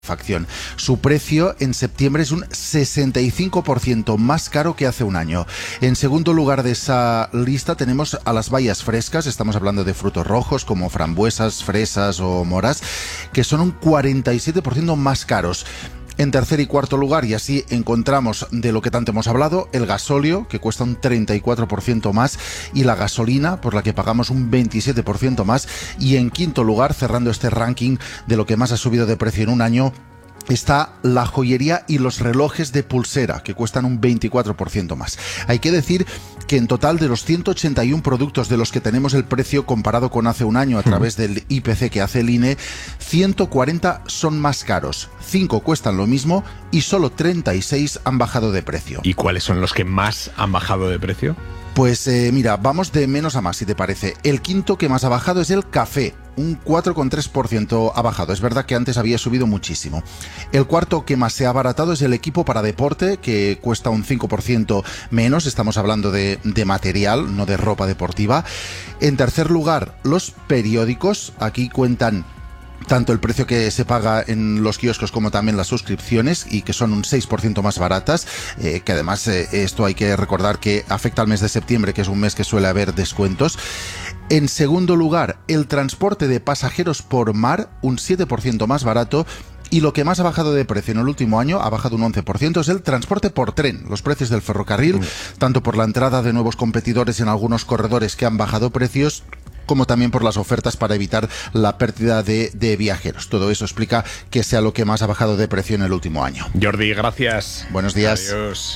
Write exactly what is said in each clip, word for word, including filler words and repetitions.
facción. Su precio en septiembre es un sesenta y cinco por ciento más caro que hace un año. En segundo lugar de esa lista tenemos a las bayas frescas, estamos hablando de frutos rojos como frambuesas, fresas o moras, que son un cuarenta y siete por ciento más caros. En tercer y cuarto lugar, y así encontramos de lo que tanto hemos hablado, el gasóleo, que cuesta un treinta y cuatro por ciento más, y la gasolina, por la que pagamos un veintisiete por ciento más. Y en quinto lugar, cerrando este ranking de lo que más ha subido de precio en un año, está la joyería y los relojes de pulsera, que cuestan un veinticuatro por ciento más. Hay que decir que en total de los ciento ochenta y uno productos de los que tenemos el precio comparado con hace un año a través del I P C que hace el I N E, ciento cuarenta son más caros, cinco cuestan lo mismo y solo treinta y seis han bajado de precio. ¿Y cuáles son los que más han bajado de precio? Pues eh, mira, vamos de menos a más, si te parece. El quinto que más ha bajado es el café, un cuatro coma tres por ciento ha bajado. Es verdad que antes había subido muchísimo. El cuarto que más se ha abaratado es el equipo para deporte, que cuesta un cinco por ciento menos. Estamos hablando de, de material, no de ropa deportiva. En tercer lugar, los periódicos. Aquí cuentan tanto el precio que se paga en los kioscos como también las suscripciones, y que son un seis por ciento más baratas, eh, que además eh, esto hay que recordar que afecta al mes de septiembre, que es un mes que suele haber descuentos. En segundo lugar, el transporte de pasajeros por mar, un siete por ciento más barato. Y lo que más ha bajado de precio en el último año, ha bajado un once por ciento, es el transporte por tren. Los precios del ferrocarril, mm. tanto por la entrada de nuevos competidores en algunos corredores que han bajado precios, como también por las ofertas para evitar la pérdida de, de viajeros. Todo eso explica que sea lo que más ha bajado de precio en el último año. Jordi, gracias. Buenos días. Adiós.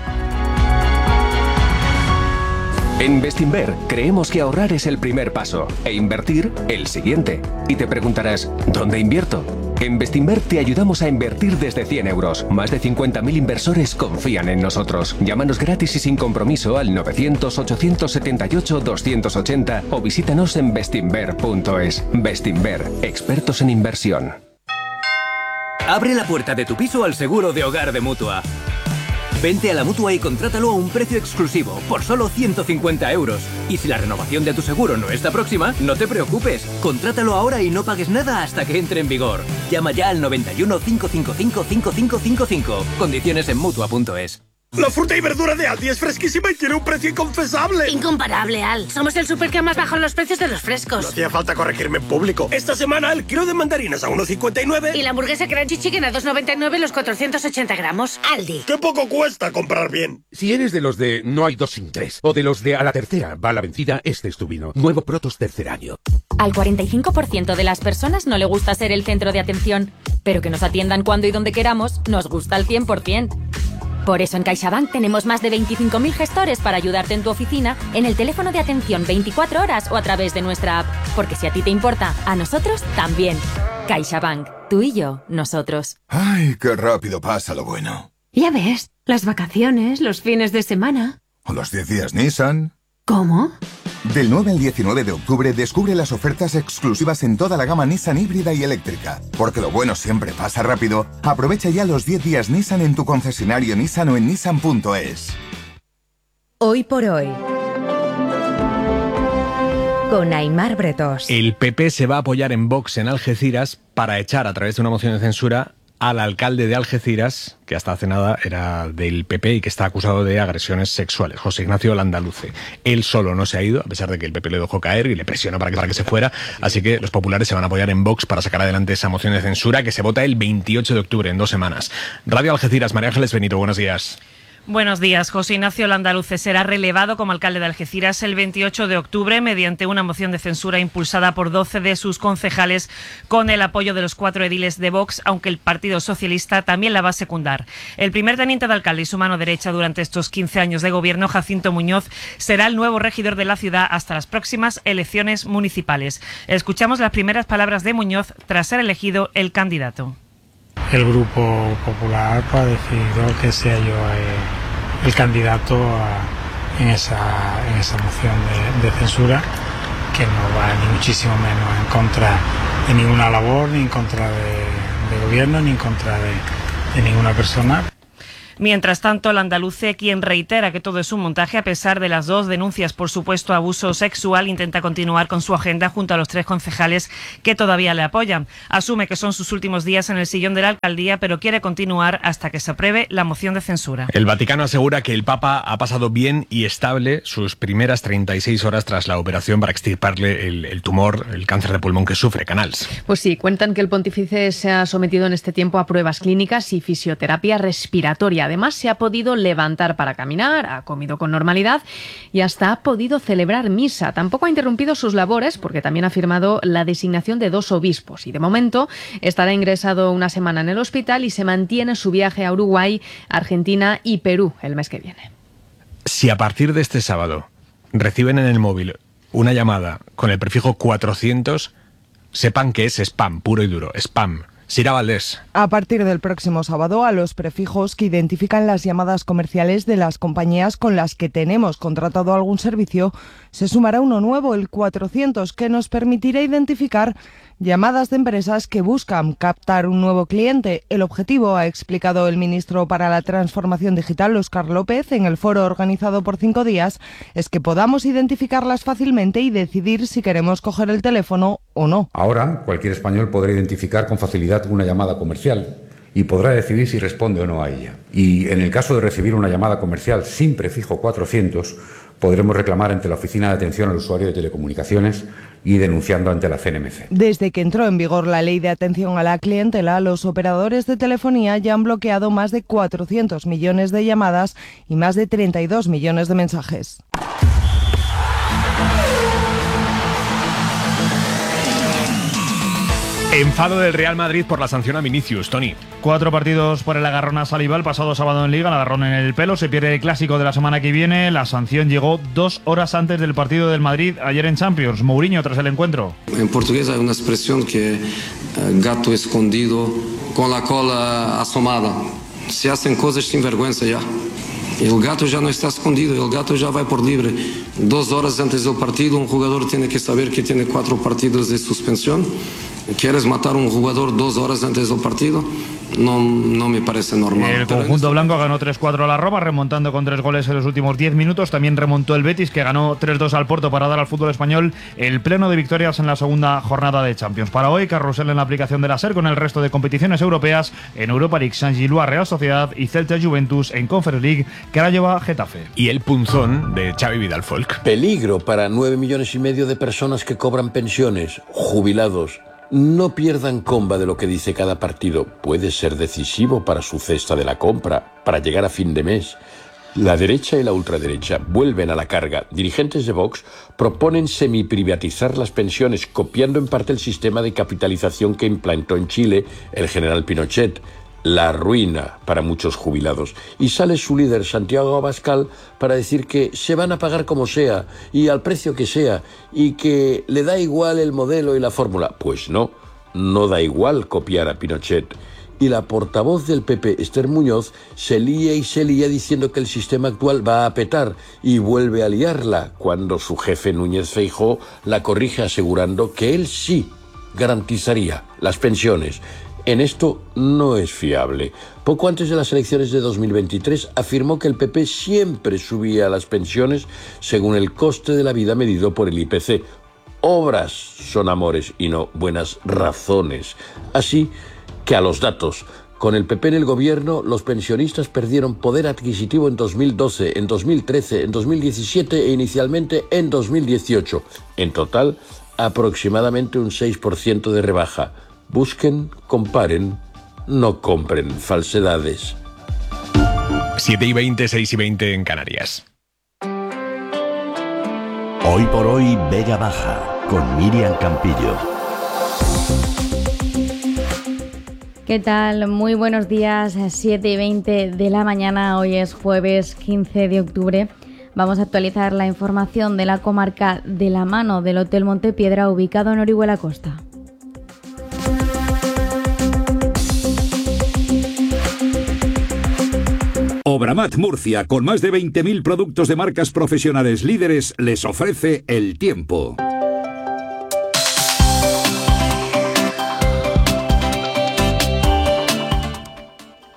En Bestinver creemos que ahorrar es el primer paso e invertir el siguiente. Y te preguntarás, ¿dónde invierto? En Bestinver te ayudamos a invertir desde cien euros. Más de cincuenta mil inversores confían en nosotros. Llámanos gratis y sin compromiso al novecientos, ochocientos setenta y ocho, doscientos ochenta o visítanos en bestinver punto es. Bestinver, expertos en inversión. Abre la puerta de tu piso al seguro de hogar de Mutua. Vente a la Mutua y contrátalo a un precio exclusivo, por solo ciento cincuenta euros. Y si la renovación de tu seguro no está próxima, no te preocupes. Contrátalo ahora y no pagues nada hasta que entre en vigor. Llama ya al noventa y uno, cinco cinco cinco, cinco cinco cinco cinco. Condiciones en Mutua punto es. La fruta y verdura de Aldi es fresquísima y tiene un precio inconfesable. Incomparable, Al. Somos el súper que más baja los precios de los frescos. No hacía falta corregirme en público. Esta semana el kilo de mandarinas a uno cincuenta y nueve. Y la hamburguesa Crunchy Chicken a dos noventa y nueve los cuatrocientos ochenta gramos. Aldi. ¡Qué poco cuesta comprar bien! Si eres de los de no hay dos sin tres, o de los de a la tercera va la vencida, este es tu vino. Nuevo Protos tercer año. Al cuarenta y cinco por ciento de las personas no le gusta ser el centro de atención, pero que nos atiendan cuando y donde queramos nos gusta al cien por ciento. Por eso en CaixaBank tenemos más de veinticinco mil gestores para ayudarte en tu oficina, en el teléfono de atención veinticuatro horas o a través de nuestra app. Porque si a ti te importa, a nosotros también. CaixaBank. Tú y yo, nosotros. Ay, qué rápido pasa lo bueno. Ya ves, las vacaciones, los fines de semana. O los diez días Nissan. ¿Cómo? Del nueve al diecinueve de octubre descubre las ofertas exclusivas en toda la gama Nissan híbrida y eléctrica. Porque lo bueno siempre pasa rápido. Aprovecha ya los diez días Nissan en tu concesionario Nissan o en nissan punto es. Hoy por hoy, con Aimar Bretos. El P P se va a apoyar en Vox en Algeciras para echar a través de una moción de censura al alcalde de Algeciras, que hasta hace nada era del P P y que está acusado de agresiones sexuales, José Ignacio Landaluce. Él solo no se ha ido, a pesar de que el P P le dejó caer y le presionó para que, para que se fuera, así que los populares se van a apoyar en Vox para sacar adelante esa moción de censura que se vota el veintiocho de octubre, en dos semanas. Radio Algeciras, María Ángeles Benito, buenos días. Buenos días. José Ignacio Landaluce será relevado como alcalde de Algeciras el veintiocho de octubre mediante una moción de censura impulsada por doce de sus concejales con el apoyo de los cuatro ediles de Vox, aunque el Partido Socialista también la va a secundar. El primer teniente de alcalde y su mano derecha durante estos quince años de gobierno, Jacinto Muñoz, será el nuevo regidor de la ciudad hasta las próximas elecciones municipales. Escuchamos las primeras palabras de Muñoz tras ser elegido el candidato. El Grupo Popular ha decidido que sea yo eh, el candidato a, en, esa, en esa moción de, de censura, que no va ni muchísimo menos en contra de ninguna labor, ni en contra de, de gobierno, ni en contra de, de ninguna persona. Mientras tanto, el andaluce, quien reitera que todo es un montaje a pesar de las dos denuncias por supuesto abuso sexual, intenta continuar con su agenda junto a los tres concejales que todavía le apoyan. Asume que son sus últimos días en el sillón de la alcaldía, pero quiere continuar hasta que se apruebe la moción de censura. El Vaticano asegura que el Papa ha pasado bien y estable sus primeras treinta y seis horas tras la operación para extirparle el, el tumor, el cáncer de pulmón que sufre. Canals. Pues sí, cuentan que el pontífice se ha sometido en este tiempo a pruebas clínicas y fisioterapia respiratoria. Además, se ha podido levantar para caminar, ha comido con normalidad y hasta ha podido celebrar misa. Tampoco ha interrumpido sus labores porque también ha firmado la designación de dos obispos y de momento estará ingresado una semana en el hospital y se mantiene su viaje a Uruguay, Argentina y Perú el mes que viene. Si a partir de este sábado reciben en el móvil una llamada con el prefijo cuatrocientos, sepan que es spam, puro y duro, spam. Sira Valdés. A partir del próximo sábado, a los prefijos que identifican las llamadas comerciales de las compañías con las que tenemos contratado algún servicio, se sumará uno nuevo, el cuatrocientos, que nos permitirá identificar llamadas de empresas que buscan captar un nuevo cliente. El objetivo, ha explicado el ministro para la Transformación Digital, Óscar López, en el foro organizado por cinco días, es que podamos identificarlas fácilmente y decidir si queremos coger el teléfono o no. Ahora, cualquier español podrá identificar con facilidad una llamada comercial y podrá decidir si responde o no a ella. Y en el caso de recibir una llamada comercial sin prefijo cuatrocientos, podremos reclamar ante la Oficina de Atención al Usuario de Telecomunicaciones y denunciando ante la C N M C. Desde que entró en vigor la Ley de Atención a la Clientela, los operadores de telefonía ya han bloqueado más de cuatrocientos millones de llamadas y más de treinta y dos millones de mensajes. Enfado del Real Madrid por la sanción a Vinicius, Tony. Cuatro partidos por el agarrón a Saliba el pasado sábado en Liga, el agarrón en el pelo, se pierde el clásico de la semana que viene. La sanción llegó dos horas antes del partido del Madrid ayer en Champions. Mourinho tras el encuentro. En portugués hay una expresión que eh, gato escondido con la cola asomada. Se hacen cosas sin vergüenza ya. El gato ya no está escondido, el gato ya va por libre. Dos horas antes del partido, un jugador tiene que saber que tiene cuatro partidos de suspensión. ¿Quieres matar a un jugador dos horas antes del partido? No, no me parece normal. El conjunto blanco ganó tres cuatro a la Roma, remontando con tres goles en los últimos diez minutos. También remontó el Betis, que ganó tres dos al Porto para dar al fútbol español el pleno de victorias en la segunda jornada de Champions. Para hoy, carrusel en la aplicación de la SER con el resto de competiciones europeas. En Europa League, Saint-Gilloise Real Sociedad y Celta Juventus. En Conference League, Craiova Getafe. Y el punzón de Xavi Vidal Folk. Peligro para nueve millones y medio de personas que cobran pensiones, jubilados. No pierdan comba de lo que dice cada partido. Puede ser decisivo para su cesta de la compra, para llegar a fin de mes. La derecha y la ultraderecha vuelven a la carga. Dirigentes de Vox proponen semiprivatizar las pensiones, copiando en parte el sistema de capitalización que implantó en Chile el general Pinochet. La ruina para muchos jubilados. Y sale su líder, Santiago Abascal, para decir que se van a pagar como sea y al precio que sea y que le da igual el modelo y la fórmula. Pues no, no da igual copiar a Pinochet. Y la portavoz del P P, Esther Muñoz, se lía y se lía diciendo que el sistema actual va a petar y vuelve a liarla cuando su jefe Núñez Feijóo la corrige asegurando que él sí garantizaría las pensiones. En esto no es fiable. Poco antes de las elecciones de dos mil veintitrés afirmó que el P P siempre subía las pensiones según el coste de la vida medido por el I P C. Obras son amores y no buenas razones. Así que a los datos. Con el P P en el gobierno, los pensionistas perdieron poder adquisitivo en dos mil doce, en dos mil trece, en dos mil diecisiete e inicialmente en dos mil dieciocho. En total, aproximadamente un seis por ciento de rebaja. Busquen, comparen, no compren falsedades. siete y veinte, seis y veinte en Canarias. Hoy por hoy, Vega Baja, con Miriam Campillo. ¿Qué tal? Muy buenos días, siete y veinte de la mañana. Hoy es jueves quince de octubre. Vamos a actualizar la información de la comarca de la mano del Hotel Montepiedra, ubicado en Orihuela Costa. Obramat Murcia, con más de veinte mil productos de marcas profesionales líderes, les ofrece el tiempo.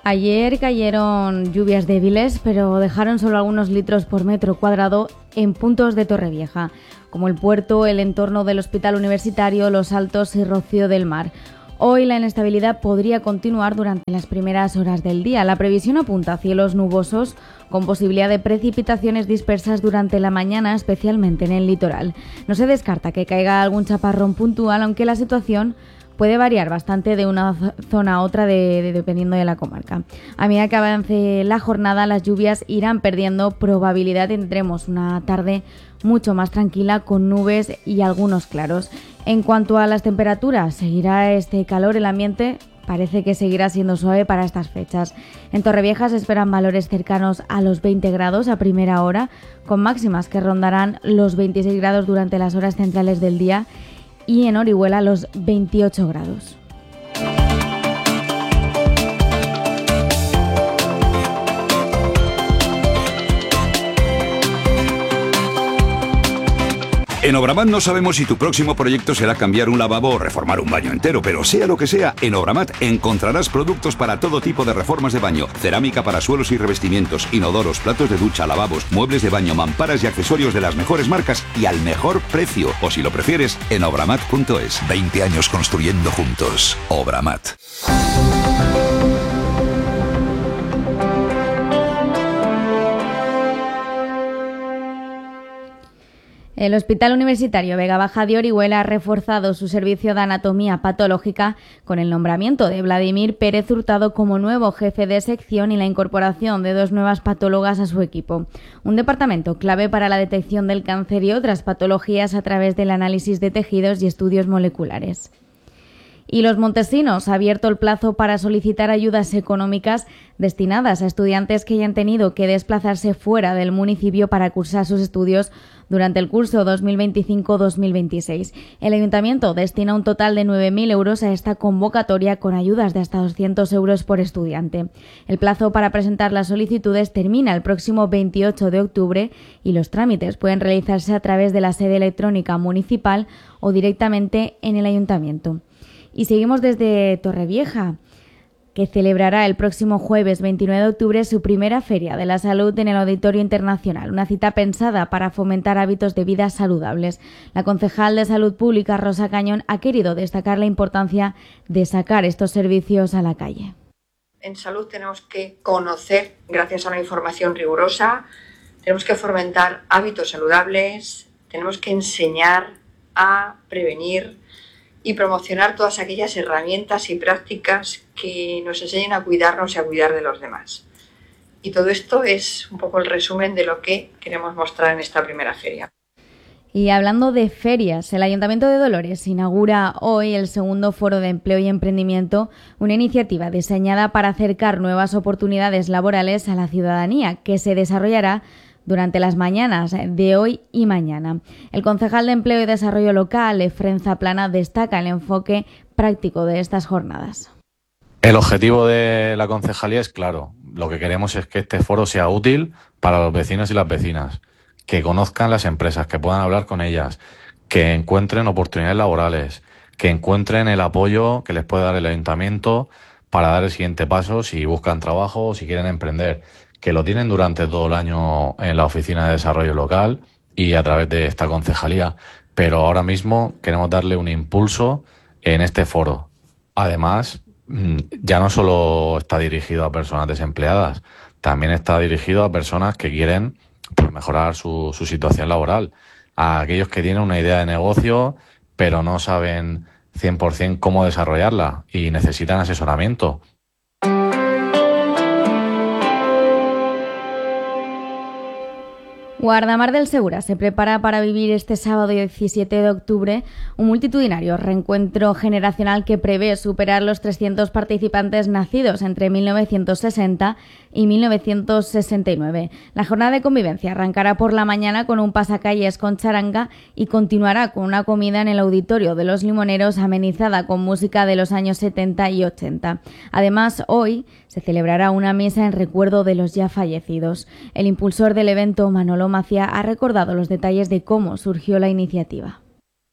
Ayer cayeron lluvias débiles, pero dejaron solo algunos litros por metro cuadrado en puntos de Torrevieja, como el puerto, el entorno del hospital universitario, Los Altos y Rocío del Mar. Hoy la inestabilidad podría continuar durante las primeras horas del día. La previsión apunta a cielos nubosos con posibilidad de precipitaciones dispersas durante la mañana, especialmente en el litoral. No se descarta que caiga algún chaparrón puntual, aunque la situación puede variar bastante de una zona a otra de, de, dependiendo de la comarca. A medida que avance la jornada, las lluvias irán perdiendo probabilidad. Tendremos una tarde mucho más tranquila con nubes y algunos claros. En cuanto a las temperaturas, seguirá este calor. El ambiente parece que seguirá siendo suave para estas fechas. En Torrevieja se esperan valores cercanos a los veinte grados a primera hora, con máximas que rondarán los veintiséis grados durante las horas centrales del día, y en Orihuela los veintiocho grados. En Obramat no sabemos si tu próximo proyecto será cambiar un lavabo o reformar un baño entero, pero sea lo que sea, en Obramat encontrarás productos para todo tipo de reformas de baño, cerámica para suelos y revestimientos, inodoros, platos de ducha, lavabos, muebles de baño, mamparas y accesorios de las mejores marcas y al mejor precio. O si lo prefieres, en obramat punto es. veinte años construyendo juntos. Obramat. El Hospital Universitario Vega Baja de Orihuela ha reforzado su servicio de anatomía patológica con el nombramiento de Vladimir Pérez Hurtado como nuevo jefe de sección y la incorporación de dos nuevas patólogas a su equipo. Un departamento clave para la detección del cáncer y otras patologías a través del análisis de tejidos y estudios moleculares. Y Los Montesinos ha abierto el plazo para solicitar ayudas económicas destinadas a estudiantes que hayan tenido que desplazarse fuera del municipio para cursar sus estudios durante el curso dos mil veinticinco dos mil veintiséis. El Ayuntamiento destina un total de nueve mil euros a esta convocatoria con ayudas de hasta doscientos euros por estudiante. El plazo para presentar las solicitudes termina el próximo veintiocho de octubre y los trámites pueden realizarse a través de la sede electrónica municipal o directamente en el Ayuntamiento. Y seguimos desde Torrevieja, que celebrará el próximo jueves veintinueve de octubre su primera Feria de la Salud en el Auditorio Internacional, una cita pensada para fomentar hábitos de vida saludables. La concejal de Salud Pública, Rosa Cañón, ha querido destacar la importancia de sacar estos servicios a la calle. En salud tenemos que conocer, gracias a una información rigurosa, tenemos que fomentar hábitos saludables, tenemos que enseñar a prevenir y promocionar todas aquellas herramientas y prácticas que nos enseñen a cuidarnos y a cuidar de los demás. Y todo esto es un poco el resumen de lo que queremos mostrar en esta primera feria. Y hablando de ferias, el Ayuntamiento de Dolores inaugura hoy el segundo Foro de Empleo y Emprendimiento, una iniciativa diseñada para acercar nuevas oportunidades laborales a la ciudadanía, que se desarrollará durante las mañanas de hoy y mañana. El concejal de Empleo y Desarrollo Local, Efrén Zaplana, destaca el enfoque práctico de estas jornadas. El objetivo de la concejalía es claro. Lo que queremos es que este foro sea útil para los vecinos y las vecinas, que conozcan las empresas, que puedan hablar con ellas, que encuentren oportunidades laborales, que encuentren el apoyo que les puede dar el ayuntamiento para dar el siguiente paso si buscan trabajo o si quieren emprender, que lo tienen durante todo el año en la Oficina de Desarrollo Local y a través de esta concejalía, pero ahora mismo queremos darle un impulso en este foro. Además, ya no solo está dirigido a personas desempleadas, también está dirigido a personas que quieren pues, mejorar su, su situación laboral, a aquellos que tienen una idea de negocio pero no saben cien por ciento cómo desarrollarla y necesitan asesoramiento. Guardamar del Segura se prepara para vivir este sábado diecisiete de octubre un multitudinario reencuentro generacional que prevé superar los trescientos participantes nacidos entre mil novecientos sesenta y mil novecientos sesenta y nueve. La jornada de convivencia arrancará por la mañana con un pasacalles con charanga y continuará con una comida en el Auditorio de los Limoneros amenizada con música de los años setenta y ochenta. Además, hoy se celebrará una misa en recuerdo de los ya fallecidos. El impulsor del evento, Manolo Macía, ha recordado los detalles de cómo surgió la iniciativa.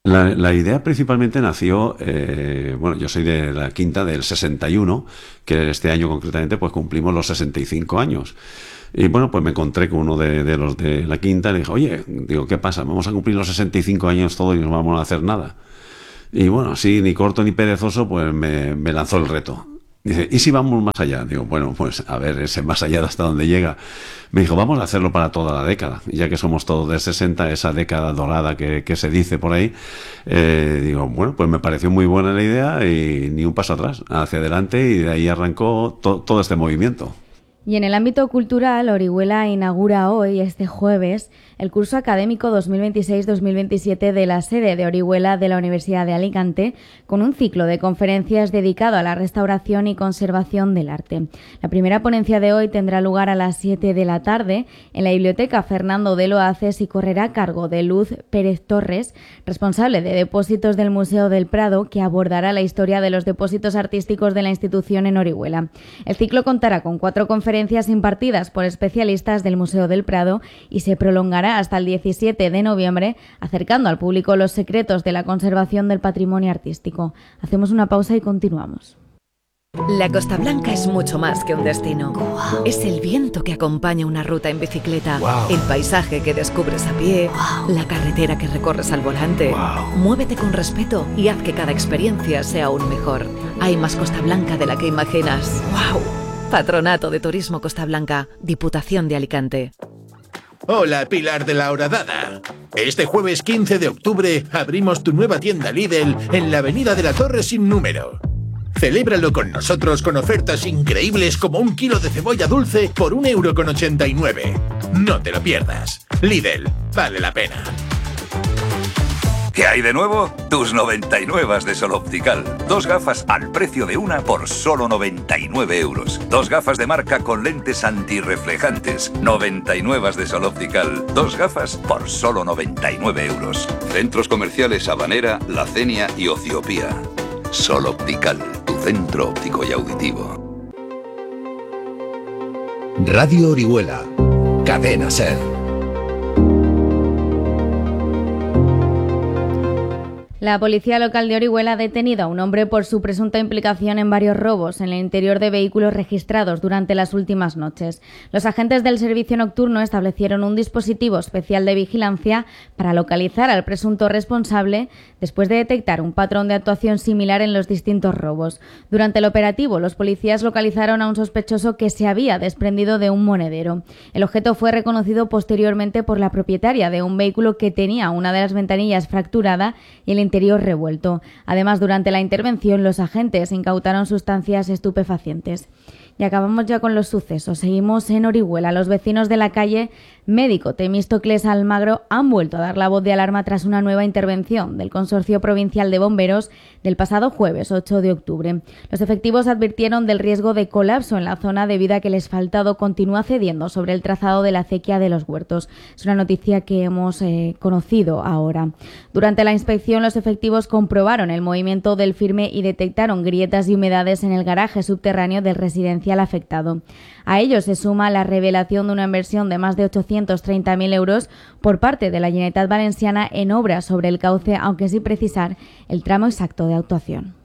La, la idea principalmente nació, eh, bueno, yo soy de la quinta del sesenta y uno, que este año concretamente pues cumplimos los sesenta y cinco años. Y bueno, pues me encontré con uno de, de los de la quinta y le dije, oye, digo, ¿qué pasa? Vamos a cumplir los sesenta y cinco años todos y no vamos a hacer nada. Y bueno, así ni corto ni perezoso, pues me, me lanzó el reto. Dice, ¿y si vamos más allá? Digo, bueno, pues a ver, ese más allá hasta dónde llega. Me dijo, vamos a hacerlo para toda la década. Y ya que somos todos de sesenta, esa década dorada que, que se dice por ahí, eh, digo, bueno, pues me pareció muy buena la idea y ni un paso atrás, hacia adelante, y de ahí arrancó to- todo este movimiento. Y en el ámbito cultural, Orihuela inaugura hoy, este jueves, el curso académico dos mil veintiséis dos mil veintisiete de la sede de Orihuela de la Universidad de Alicante, con un ciclo de conferencias dedicado a la restauración y conservación del arte. La primera ponencia de hoy tendrá lugar a las siete de la tarde en la Biblioteca Fernando de Loaces y correrá a cargo de Luz Pérez Torres, responsable de depósitos del Museo del Prado, que abordará la historia de los depósitos artísticos de la institución en Orihuela. El ciclo contará con cuatro conferencias impartidas por especialistas del Museo del Prado y se prolongará hasta el diecisiete de noviembre, acercando al público los secretos de la conservación del patrimonio artístico. Hacemos una pausa y continuamos. La Costa Blanca es mucho más que un destino. Wow. Es el viento que acompaña una ruta en bicicleta, wow. El paisaje que descubres a pie, wow. La carretera que recorres al volante. Wow. Muévete con respeto y haz que cada experiencia sea aún mejor. Hay más Costa Blanca de la que imaginas. ¡Wow! Patronato de Turismo Costa Blanca, Diputación de Alicante. Hola, Pilar de la Horadada. Este jueves quince de octubre abrimos tu nueva tienda Lidl en la Avenida de la Torre sin número. Celébralo con nosotros con ofertas increíbles como un kilo de cebolla dulce por un euro con ochenta y nueve. No te lo pierdas. Lidl, vale la pena. ¿Qué hay de nuevo? Tus noventa y nueve de Sol Optical. Dos gafas al precio de una por solo noventa y nueve euros. Dos gafas de marca con lentes antirreflejantes. noventa y nueve de Sol Optical. Dos gafas por solo noventa y nueve euros. Centros comerciales Habanera, La Cenia y Ociopía. Sol Optical, tu centro óptico y auditivo. Radio Orihuela. Cadena SER. La policía local de Orihuela ha detenido a un hombre por su presunta implicación en varios robos en el interior de vehículos registrados durante las últimas noches. Los agentes del servicio nocturno establecieron un dispositivo especial de vigilancia para localizar al presunto responsable después de detectar un patrón de actuación similar en los distintos robos. Durante el operativo, los policías localizaron a un sospechoso que se había desprendido de un monedero. El objeto fue reconocido posteriormente por la propietaria de un vehículo que tenía una de las ventanillas fracturada y el interior revuelto. Además, durante la intervención, los agentes incautaron sustancias estupefacientes. Y acabamos ya con los sucesos. Seguimos en Orihuela. Los vecinos de la calle Médico Temístocles Almagro han vuelto a dar la voz de alarma tras una nueva intervención del Consorcio Provincial de Bomberos del pasado jueves ocho de octubre. Los efectivos advirtieron del riesgo de colapso en la zona debido a que el asfaltado continúa cediendo sobre el trazado de la acequia de los Huertos. Es una noticia que hemos eh, conocido ahora. Durante la inspección, los efectivos comprobaron el movimiento del firme y detectaron grietas y humedades en el garaje subterráneo del residencial afectado. A ello se suma la revelación de una inversión de más de ochocientos treinta mil euros por parte de la Generalitat Valenciana en obras sobre el cauce, aunque sin precisar el tramo exacto de actuación.